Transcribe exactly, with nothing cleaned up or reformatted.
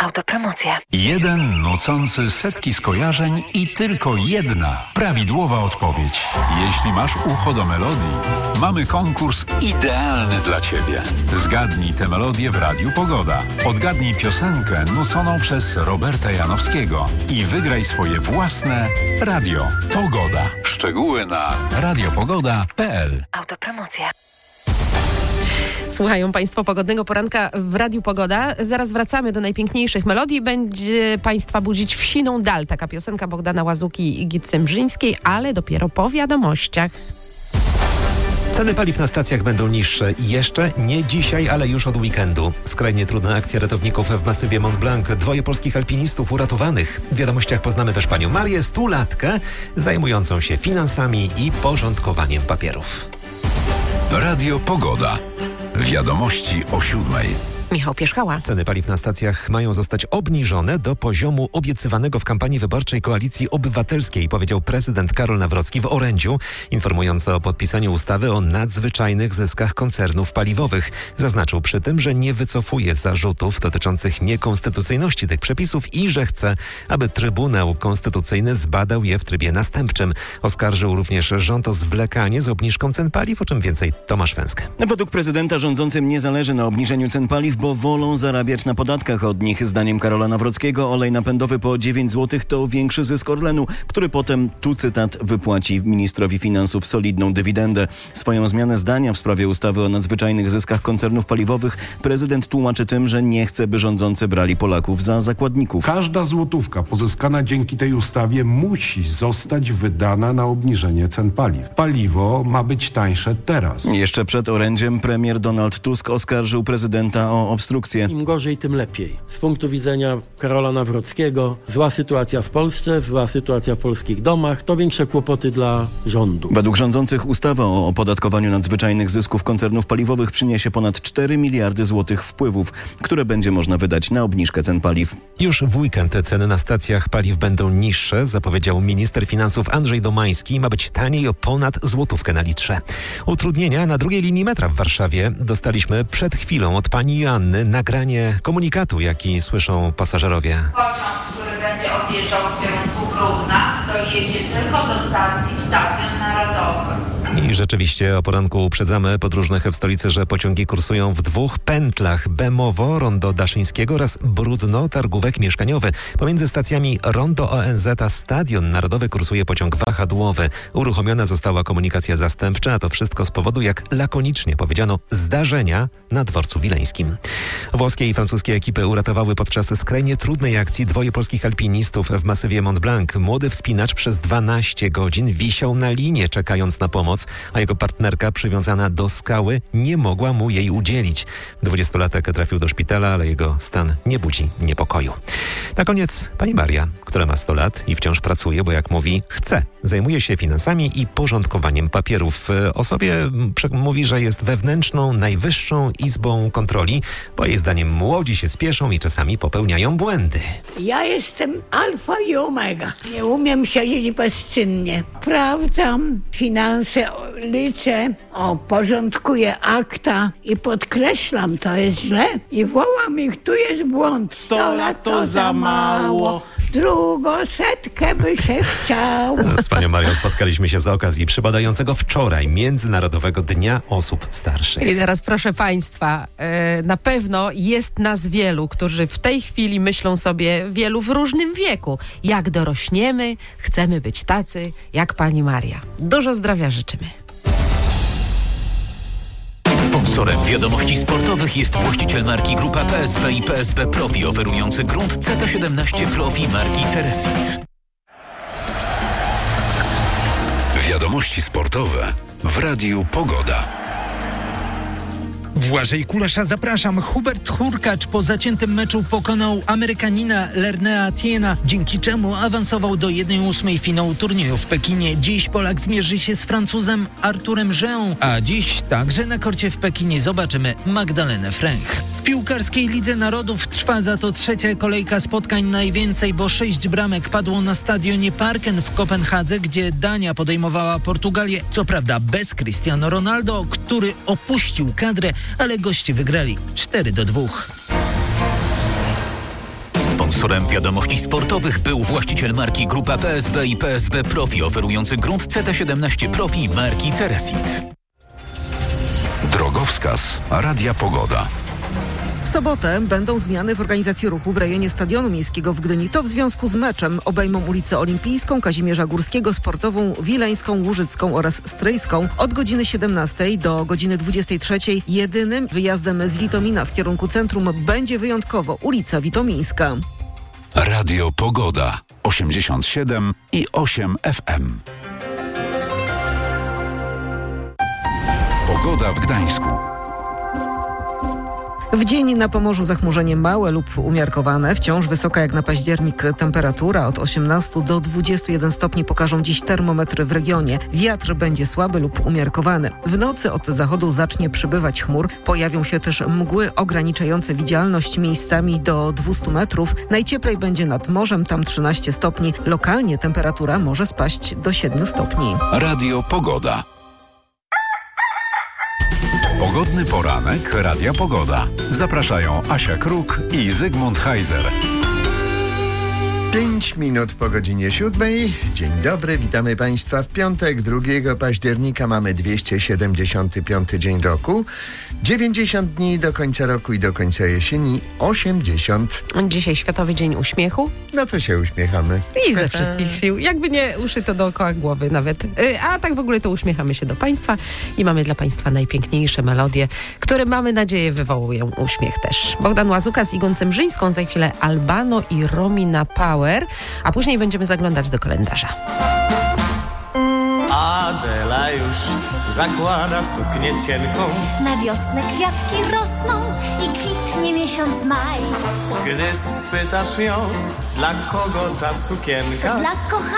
Autopromocja. Jeden nucący setki skojarzeń i tylko jedna prawidłowa odpowiedź. Jeśli masz ucho do melodii, mamy konkurs idealny dla Ciebie. Zgadnij tę melodię w Radiu Pogoda. Odgadnij piosenkę nuconą przez Roberta Janowskiego i wygraj swoje własne Radio Pogoda. Szczegóły na radiopogoda kropka p l. Autopromocja. Słuchają Państwo pogodnego poranka w Radiu Pogoda. Zaraz wracamy do najpiękniejszych melodii. Będzie Państwa budzić w siną dal. Taka piosenka Bogdana Łazuki i Git Zembrzyńskiej, ale dopiero po wiadomościach. Ceny paliw na stacjach będą niższe i jeszcze nie dzisiaj, ale już od weekendu. Skrajnie trudna akcja ratowników w masywie Mont Blanc. Dwoje polskich alpinistów uratowanych. W wiadomościach poznamy też panią Marię, stulatkę, zajmującą się finansami i porządkowaniem papierów. Radio Pogoda. Wiadomości o siódmej. Michał Pierzchała. Ceny paliw na stacjach mają zostać obniżone do poziomu obiecywanego w kampanii wyborczej Koalicji Obywatelskiej, powiedział prezydent Karol Nawrocki w orędziu, informując o podpisaniu ustawy o nadzwyczajnych zyskach koncernów paliwowych. Zaznaczył przy tym, że nie wycofuje zarzutów dotyczących niekonstytucyjności tych przepisów i że chce, aby Trybunał Konstytucyjny zbadał je w trybie następczym. Oskarżył również rząd o zwlekanie z obniżką cen paliw, o czym więcej Tomasz Węskę. Według prezydenta rządzącym nie zależy na obniżeniu cen paliw, bo wolą zarabiać na podatkach od nich. Zdaniem Karola Nawrockiego olej napędowy po dziewięć złotych to większy zysk Orlenu, który potem, tu cytat, wypłaci ministrowi finansów solidną dywidendę. Swoją zmianę zdania w sprawie ustawy o nadzwyczajnych zyskach koncernów paliwowych prezydent tłumaczy tym, że nie chce, by rządzący brali Polaków za zakładników. Każda złotówka pozyskana dzięki tej ustawie musi zostać wydana na obniżenie cen paliw. Paliwo ma być tańsze teraz. Jeszcze przed orędziem premier Donald Tusk oskarżył prezydenta o obstrukcję. Im gorzej, tym lepiej. Z punktu widzenia Karola Nawrockiego zła sytuacja w Polsce, zła sytuacja w polskich domach, to większe kłopoty dla rządu. Według rządzących ustawa o opodatkowaniu nadzwyczajnych zysków koncernów paliwowych przyniesie ponad cztery miliardy złotych wpływów, które będzie można wydać na obniżkę cen paliw. Już w weekend ceny na stacjach paliw będą niższe, zapowiedział minister finansów Andrzej Domański. Ma być taniej o ponad złotówkę na litrze. Utrudnienia na drugiej linii metra w Warszawie dostaliśmy przed chwilą od pani Joanny nagranie komunikatu, jaki słyszą pasażerowie. Pociąg, który będzie odjeżdżał w kierunku Grodna, dojedzie tylko do stacji Stadion Narodowy. I rzeczywiście o poranku uprzedzamy podróżnych w stolicy, że pociągi kursują w dwóch pętlach: Bemowo, Rondo Daszyńskiego oraz Bródno, Targówek Mieszkaniowy. Pomiędzy stacjami Rondo O N Z a Stadion Narodowy kursuje pociąg wahadłowy. Uruchomiona została komunikacja zastępcza, a to wszystko z powodu, jak lakonicznie powiedziano, zdarzenia na dworcu wileńskim. Włoskie i francuskie ekipy uratowały podczas skrajnie trudnej akcji dwoje polskich alpinistów w masywie Mont Blanc. Młody wspinacz przez dwanaście godzin wisiał na linie, czekając na pomoc, a jego partnerka przywiązana do skały nie mogła mu jej udzielić. Dwudziestolatek trafił do szpitala, ale jego stan nie budzi niepokoju. Na koniec pani Maria, która ma sto lat i wciąż pracuje, bo jak mówi, chce. Zajmuje się finansami i porządkowaniem papierów. O sobie mówi, że jest wewnętrzną, najwyższą izbą kontroli, bo jej zdaniem młodzi się spieszą i czasami popełniają błędy. Ja jestem alfa i omega. Nie umiem siedzieć bezczynnie. Sprawdzam finanse, liczę, o, porządkuję akta i podkreślam, to jest źle. I wołam ich, tu jest błąd. Sto lat to za mało. Drugą setkę by się chciało. Z panią Marią spotkaliśmy się z okazji przypadającego wczoraj Międzynarodowego Dnia Osób Starszych. I teraz proszę Państwa, e, na pewno jest nas wielu, którzy w tej chwili myślą sobie, wielu w różnym wieku, jak dorośniemy, chcemy być tacy jak pani Maria. Dużo zdrowia życzymy. Sponsorem wiadomości sportowych jest właściciel marki Grupa P S B i P S B Profi, oferujący grunt C T siedemnaście Profi marki Ceresit. Wiadomości sportowe w Radiu Pogoda. Błażej Kulesza, zapraszam. Hubert Hurkacz po zaciętym meczu pokonał Amerykanina Lernea Tiena, dzięki czemu awansował do jednej ósmej finału turnieju w Pekinie. Dziś Polak zmierzy się z Francuzem Arturem Jean, a dziś także na korcie w Pekinie zobaczymy Magdalenę Fręch. W piłkarskiej Lidze Narodów trwa za to trzecia kolejka spotkań, najwięcej, bo sześć bramek padło na stadionie Parken w Kopenhadze, gdzie Dania podejmowała Portugalię. Co prawda bez Cristiano Ronaldo, który opuścił kadrę, ale goście wygrali cztery do dwóch. Sponsorem wiadomości sportowych był właściciel marki Grupa P S B i P S B Profi, oferujący grunt C T siedemnaście Profi marki Ceresit. Drogowskaz Radia Pogoda. W sobotę będą zmiany w organizacji ruchu w rejonie Stadionu Miejskiego w Gdyni. To w związku z meczem obejmą ulicę Olimpijską, Kazimierza Górskiego, Sportową, Wileńską, Łużycką oraz Stryjską. Od godziny siedemnastej do godziny dwudziestej trzeciej jedynym wyjazdem z Witomina w kierunku centrum będzie wyjątkowo ulica Witomińska. Radio Pogoda osiemdziesiąt siedem i osiem F M. Pogoda w Gdańsku. W dzień na Pomorzu zachmurzenie małe lub umiarkowane, wciąż wysoka jak na październik temperatura od osiemnastu do dwudziestu jeden stopni pokażą dziś termometry w regionie. Wiatr będzie słaby lub umiarkowany. W nocy od zachodu zacznie przybywać chmur, pojawią się też mgły ograniczające widzialność miejscami do dwustu metrów. Najcieplej będzie nad morzem, tam trzynaście stopni. Lokalnie temperatura może spaść do siedmiu stopni. Radio Pogoda. Pogodny poranek Radia Pogoda. Zapraszają Asia Kruk i Zygmunt Heiser. Pięć minut po godzinie siódmej. Dzień dobry, witamy Państwa w piątek, drugiego października. Mamy dwieście siedemdziesiąty piąty dzień roku. dziewięćdziesiąt dni do końca roku i do końca jesieni. osiemdziesiąt. Dzisiaj Światowy Dzień Uśmiechu. No to się uśmiechamy. I ze wszystkich sił. Jakby nie uszy, to dookoła głowy nawet. A tak w ogóle to uśmiechamy się do Państwa i mamy dla Państwa najpiękniejsze melodie, które mamy nadzieję wywołują uśmiech też. Bogdan Łazuka z Igą Cemrzyńską, za chwilę Albano i Romina Power, a później będziemy zaglądać do kalendarza. Adela już zakłada suknię cienką. Na wiosnę kwiatki rosną i kwitnie miesiąc maj. Gdy spytasz ją, dla kogo ta sukienka, Dla kochanego